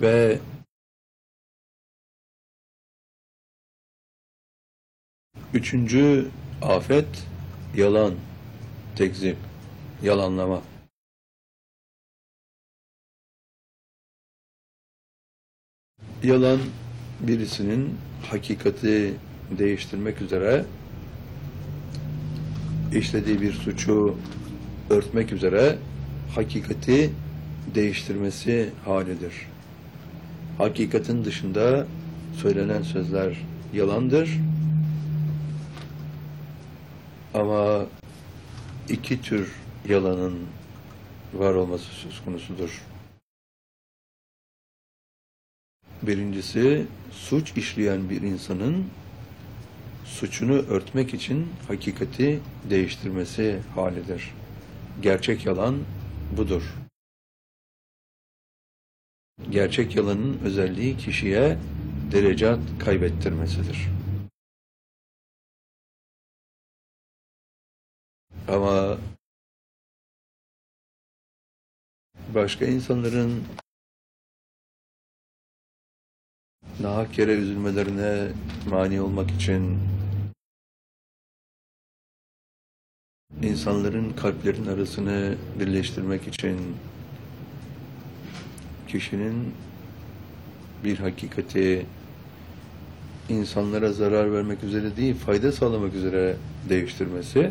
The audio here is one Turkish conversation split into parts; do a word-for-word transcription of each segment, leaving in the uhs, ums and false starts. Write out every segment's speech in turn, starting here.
Ve üçüncü afet yalan, tekzip, yalanlama. Yalan, birisinin hakikati değiştirmek üzere işlediği bir suçu örtmek üzere hakikati değiştirmesi halidir. Hakikatin dışında söylenen sözler yalandır. Ama iki tür yalanın var olması söz konusudur. Birincisi, suç işleyen bir insanın suçunu örtmek için hakikati değiştirmesi halidir. Gerçek yalan budur. Gerçek yalanın özelliği kişiye derecat kaybettirmesidir. Ama başka insanların nahak yere üzülmelerine mani olmak için, insanların kalplerin arasını birleştirmek için, kişinin bir hakikati insanlara zarar vermek üzere değil, fayda sağlamak üzere değiştirmesi,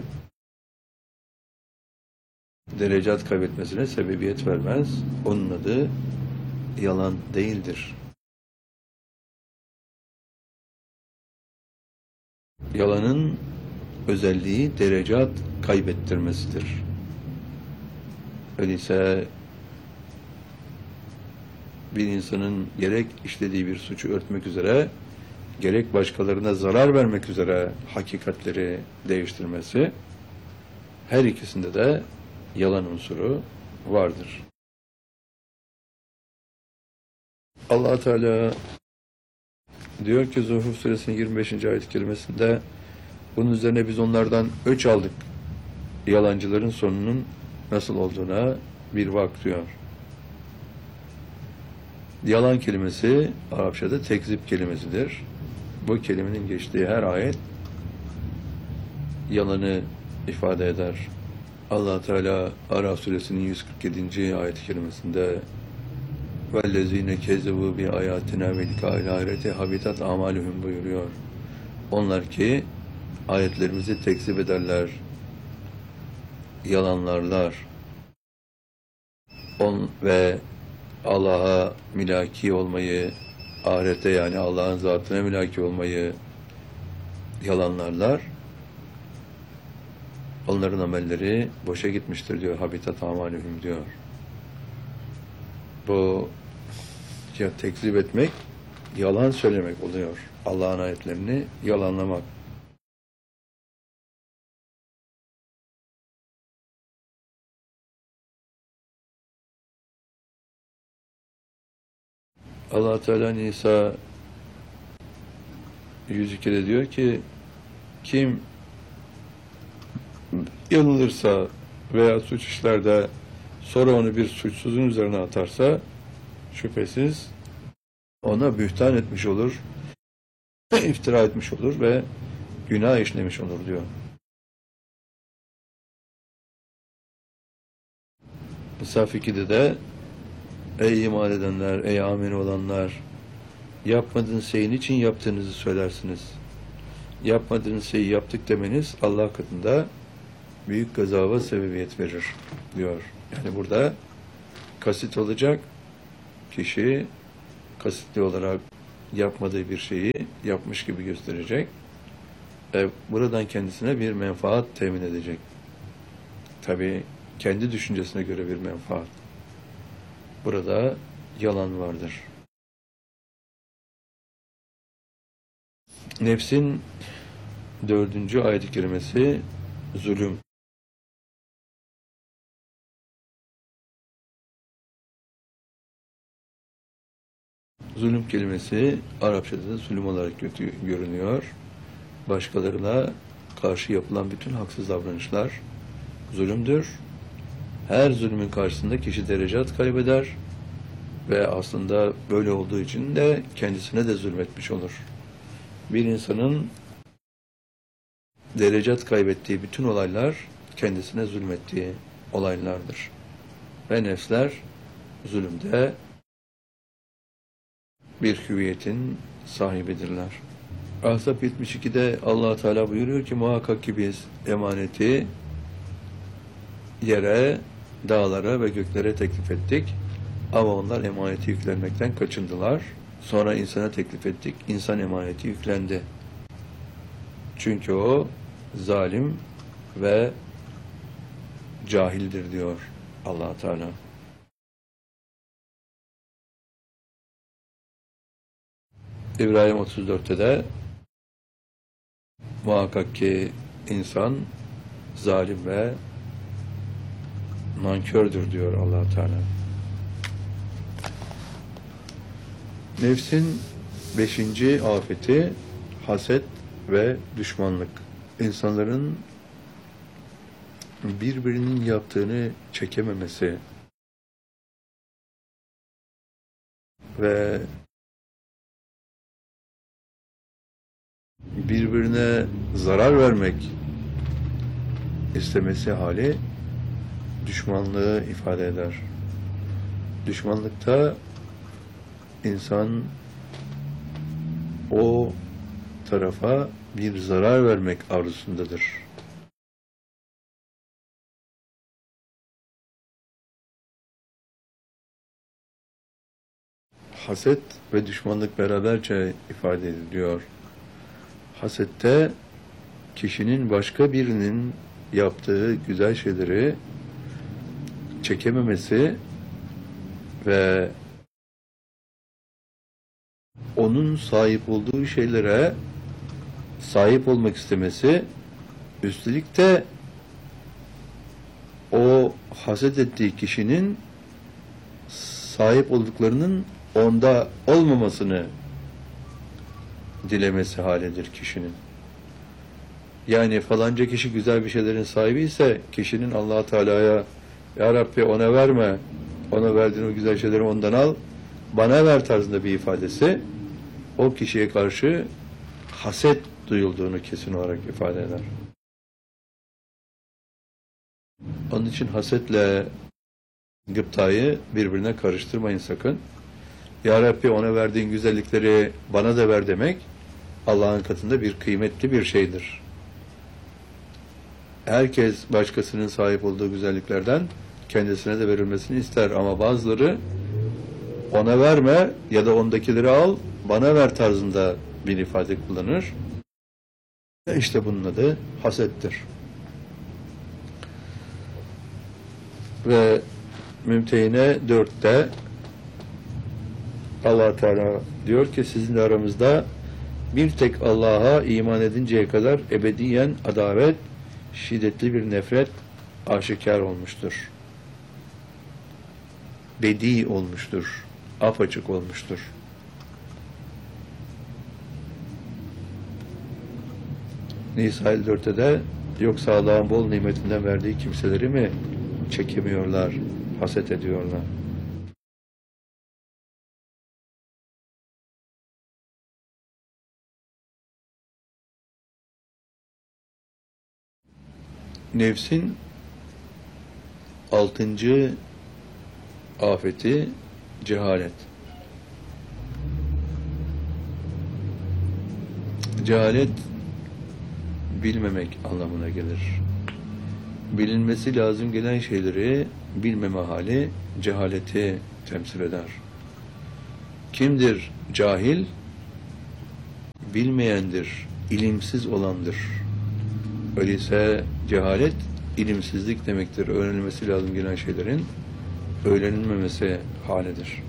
derecat kaybetmesine sebebiyet vermez. Onun adı yalan değildir. Yalanın özelliği derecat kaybettirmesidir. Öyleyse bir insanın gerek işlediği bir suçu örtmek üzere, gerek başkalarına zarar vermek üzere hakikatleri değiştirmesi, her ikisinde de yalan unsuru vardır. Allah Teala diyor ki Zuhruf Suresinin yirmi beşinci ayet-i kerimesinde, bunun üzerine biz onlardan öç aldık. Yalancıların sonunun nasıl olduğuna bir bak diyor. Yalan kelimesi Arapçada tekzip kelimesidir. Bu kelimenin geçtiği her ayet yalanı ifade eder. Allah Teala Araf Suresinin yüz kırk yedinci ayet-i kerimesinde وَالَّذ۪ينَ كَذَّبُوا بِآيَاتِنَا وَلِقَاءِ الْآخِرَةِ حَبِطَتْ أَعْمَالُهُمْ buyuruyor. Onlar ki ayetlerimizi tekzip ederler, yalanlarlar On ve Allah'a mülaki olmayı, ahirete yani Allah'ın zatına mülaki olmayı yalanlarlar. Onların amelleri boşa gitmiştir diyor. Habitat amalühüm diyor. Bu ya tekzip etmek, yalan söylemek oluyor. Allah'ın ayetlerini yalanlamak. Allah Teala Nisa yüz ikide diyor ki, kim yanılırsa veya suç işlerde sonra onu bir suçsuzun üzerine atarsa şüphesiz ona bühtan etmiş olur, iftira etmiş olur ve günah işlemiş olur diyor. Saf ikide de ey iman edenler, ey amin olanlar, yapmadığınız şeyin için yaptığınızı söylersiniz. Yapmadığınız şeyi yaptık demeniz Allah katında büyük gazaba sebebiyet verir diyor. Yani burada kasıt olacak, kişi kasıtlı olarak yapmadığı bir şeyi yapmış gibi gösterecek. E, buradan kendisine bir menfaat temin edecek. Tabii kendi düşüncesine göre bir menfaat. Burada yalan vardır. Nefsin dördüncü ayet-i kerimesi zulüm. Zulüm kelimesi Arapçada da zulüm olarak görünüyor. Başkalarına karşı yapılan bütün haksız davranışlar zulümdür. Her zulmün karşısında kişi derecat kaybeder Ve aslında böyle olduğu için de kendisine de zulmetmiş olur. Bir insanın derecat kaybettiği bütün olaylar kendisine zulmettiği olaylardır. Ve nefsler zulümde bir hüviyetin sahibidirler. Ahzab yetmiş ikide Allah Teala buyuruyor ki muhakkak ki biz emaneti yere, dağlara ve göklere teklif ettik. Ama onlar emaneti yüklenmekten kaçındılar. Sonra insana teklif ettik. İnsan emaneti yüklendi. Çünkü o zalim ve cahildir diyor Allah Teala. İbrahim otuz dörtte de muhakkak ki insan zalim ve nankördür diyor Allah Teala. Nefsin beşinci afeti haset ve düşmanlık. İnsanların birbirinin yaptığını çekememesi ve birbirine zarar vermek istemesi hali düşmanlığı ifade eder. Düşmanlıkta insan o tarafa bir zarar vermek arzusundadır. Haset ve düşmanlık beraberce ifade ediliyor. Hasette kişinin başka birinin yaptığı güzel şeyleri çekememesi ve onun sahip olduğu şeylere sahip olmak istemesi, üstelik de o haset ettiği kişinin sahip olduklarının onda olmamasını dilemesi halidir kişinin. Yani falanca kişi güzel bir şeylerin sahibi ise kişinin Allah Teala'ya Ya Rabbi ona verme, ona verdiğin o güzel şeyleri ondan al, bana ver tarzında bir ifadesi o kişiye karşı haset duyulduğunu kesin olarak ifade eder. Onun için hasetle gıptayı birbirine karıştırmayın sakın. Ya Rabbi ona verdiğin güzellikleri bana da ver demek Allah'ın katında bir kıymetli bir şeydir. Herkes başkasının sahip olduğu güzelliklerden kendisine de verilmesini ister ama bazıları ona verme ya da ondakileri al bana ver tarzında bir ifade kullanır. İşte bunun adı hasettir. Ve Mümtehine dörtte Allah Teala diyor ki sizin aramızda bir tek Allah'a iman edinceye kadar ebediyen adavet, şiddetli bir nefret aşikar olmuştur. Bedi olmuştur. Apaçık olmuştur. Nisa elli dörtte de yoksa Allah'ın bol nimetinden verdiği kimseleri mi çekemiyorlar, haset ediyorlar? Nefsin altıncı afeti cehalet. Cehalet bilmemek anlamına gelir. Bilinmesi lazım gelen şeyleri bilmeme hali cehaleti temsil eder. Kimdir cahil? Bilmeyendir, ilimsiz olandır. Öyleyse cehalet ilimsizlik demektir. Öğrenilmesi lazım gelen şeylerin öğrenilmemesi halidir.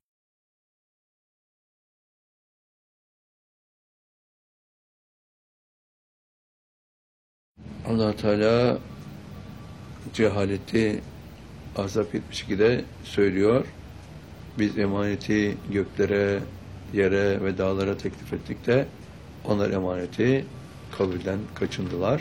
Allah Teala cehaleti Ahzab yetmiş ikide söylüyor. Biz emaneti göklere, yere ve dağlara teklif ettik de onlar emaneti kabulden kaçındılar.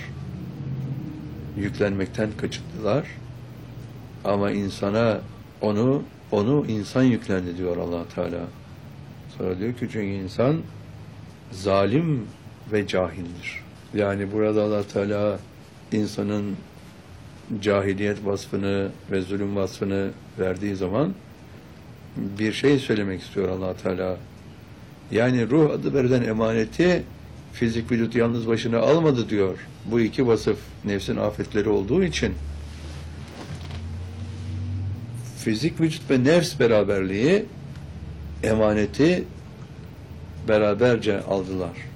Yüklenmekten kaçındılar. Ama insana onu onu insan yüklendi diyor Allah Teala. Sonra diyor ki çünkü insan zalim ve cahildir. Yani burada Allah Teala insanın cahiliyet vasfını ve zulüm vasfını verdiği zaman bir şey söylemek istiyor Allah Teala. Yani ruh adı verilen emaneti fizik vücut yalnız başına almadı diyor. Bu iki vasıf nefsin afetleri olduğu için fizik vücut ve nefs beraberliği emaneti beraberce aldılar.